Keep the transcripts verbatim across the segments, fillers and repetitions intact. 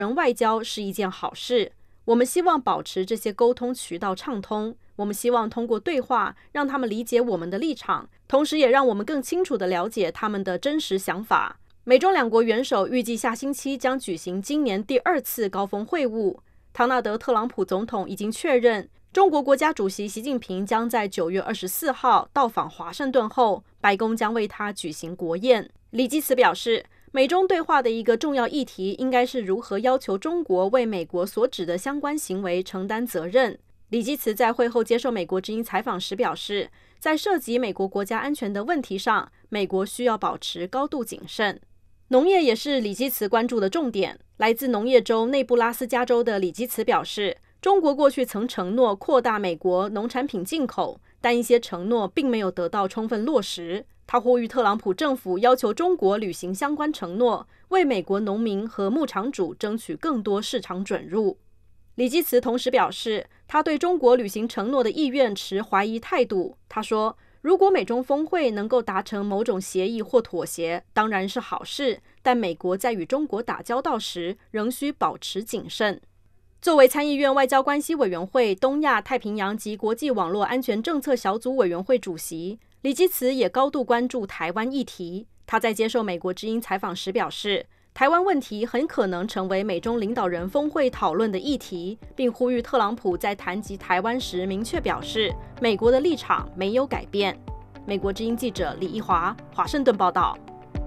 人外交是一件好事。我们希望保持这些沟通渠道畅通，我们希望通过对话让他们理解我们的立场，同时也让我们更清楚地了解他们的真实想法。美中两国元首预计下星期将举行今年第二次高峰会晤。唐纳德·特朗普总统已经确认，中国国家主席习近平将在九月二十四号到访华盛顿后，白宫将为他举行国宴。李基慈表示，美中对话的一个重要议题应该是如何要求中国为美国所指的相关行为承担责任。李基慈在会后接受美国之音采访时表示，在涉及美国国家安全的问题上，美国需要保持高度谨慎。农业也是李基慈关注的重点。来自农业州内布拉斯加州的李基慈表示，中国过去曾承诺扩大美国农产品进口，但一些承诺并没有得到充分落实。他呼吁特朗普政府要求中国履行相关承诺，为美国农民和牧场主争取更多市场准入。李基慈同时表示，他对中国履行承诺的意愿持怀疑态度。他说，如果美中峰会能够达成某种协议或妥协，当然是好事，但美国在与中国打交道时仍需保持谨慎。作为参议院外交关系委员会东亚太平洋及国际网络安全政策小组委员会主席，李基慈也高度关注台湾议题。他在接受美国之音采访时表示，台湾问题很可能成为美中领导人峰会讨论的议题，并呼吁特朗普在谈及台湾时明确表示，美国的立场没有改变。美国之音记者李一华，华盛顿报道。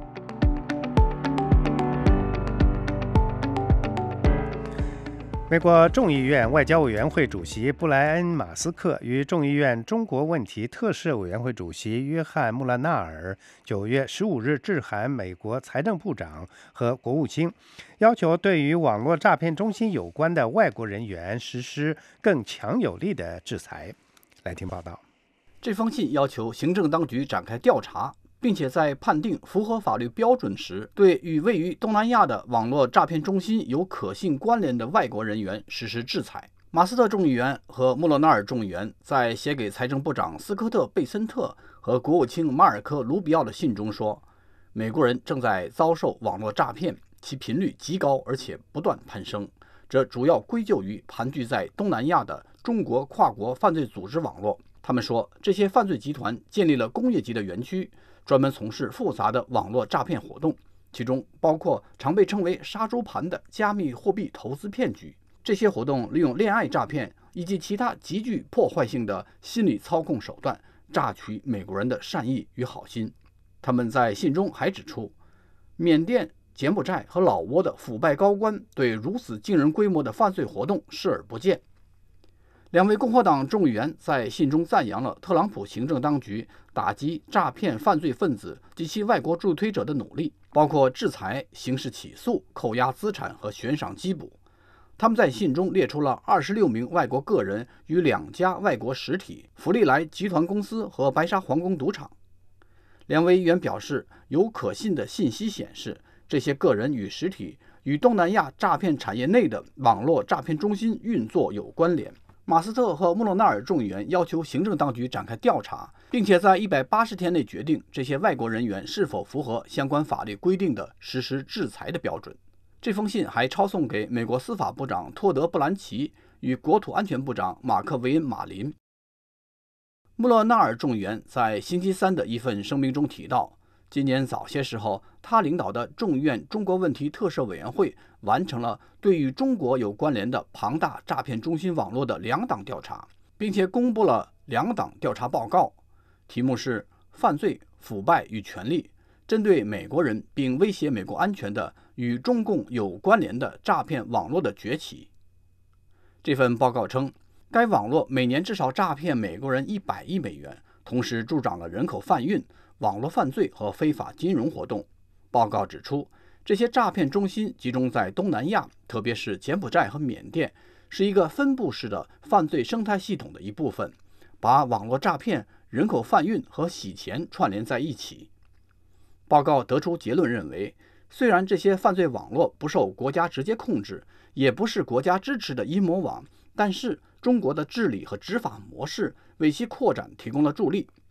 美国众议院外交委员会主席布莱恩·马斯克与众议院中国问题特设委员会主席约翰·穆勒纳尔九月十五日致函美国财政部长和国务卿，要求对于网络诈骗中心有关的外国人员实施更强有力的制裁。来听报道。 这封信要求行政当局展开调查，并且在判定符合法律标准时，对与位于东南亚的网络诈骗中心有可信关联的外国人员实施制裁。马斯特众议员和穆勒纳尔众议员在写给财政部长斯科特·贝森特和国务卿马尔科·卢比奥的信中说，美国人正在遭受网络诈骗，其频率极高，而且不断攀升。这主要归咎于盘踞在东南亚的中国跨国犯罪组织网络。他们说，这些犯罪集团建立了工业级的园区，专门从事复杂的网络诈骗活动，其中包括常被称为杀猪盘的加密货币投资骗局。这些活动利用恋爱诈骗以及其他极具破坏性的心理操控手段，榨取美国人的善意与好心。他们在信中还指出，缅甸、柬埔寨和老挝的腐败高官对如此惊人规模的犯罪活动视而不见。两位共和党众议员在信中赞扬了特朗普行政当局打击诈骗犯罪分子及其外国助推者的努力，包括制裁、刑事起诉、扣押资产和悬赏缉捕。他们在信中列出了二十六名外国个人与两家外国实体福利来集团公司和白沙皇宫赌场。两位议员表示，有可信的信息显示，这些个人与实体与东南亚诈骗产业内的网络诈骗中心运作有关联。马斯特和穆勒纳尔众议员要求行政当局展开调查，并且在一百八十天内决定这些外国人员是否符合相关法律规定的实施制裁的标准。这封信还抄送给美国司法部长托德·布兰奇与国土安全部长马克·维恩·马林。穆勒纳尔众议员在星期三的一份声明中提到，今年早些时候，他领导的众议院中国问题特设委员会完成了对与中国有关联的庞大诈骗中心网络的两档调查，并且公布了两档调查报告，题目是犯罪、腐败与权力，针对美国人并威胁美国安全的与中共有关联的诈骗网络的崛起。这份报告称，该网络每年至少诈骗美国人一百亿美元，同时助长了人口贩运、网络犯罪和非法金融活动。报告指出，这些诈骗中心集中在东南亚，特别是柬埔寨和缅甸，是一个分布式的犯罪生态系统的一部分，把网络诈骗、人口贩运和洗钱串联在一起。报告得出结论认为，虽然这些犯罪网络不受国家直接控制，也不是国家支持的阴谋网，但是中国的治理和执法模式为其扩展提供了助力。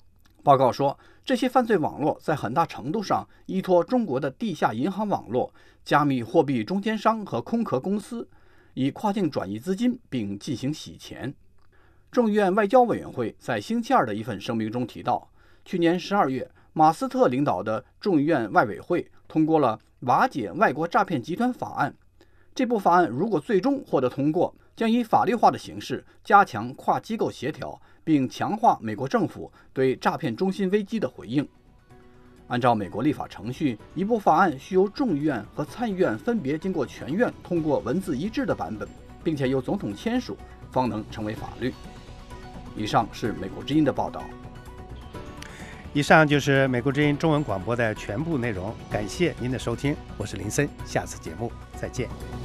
报告说，这些犯罪网络在很大程度上依托中国的地下银行网络、加密货币中间商和空壳公司，以跨境转移资金并进行洗钱。众议院外交委员会在星期二的一份声明中提到，去年十二月，马斯特领导的众议院外委会通过了瓦解外国诈骗集团法案。这部法案如果最终获得通过，将以法律化的形式加强跨机构协调，并强化美国政府对诈骗中心危机的回应。按照美国立法程序，一部法案需由众议院和参议院分别经过全院通过文字一致的版本，并且由总统签署，方能成为法律。以上是美国之音的报道。 以上就是美国之音中文广播的全部内容，感谢您的收听，我是林森，下次节目再见。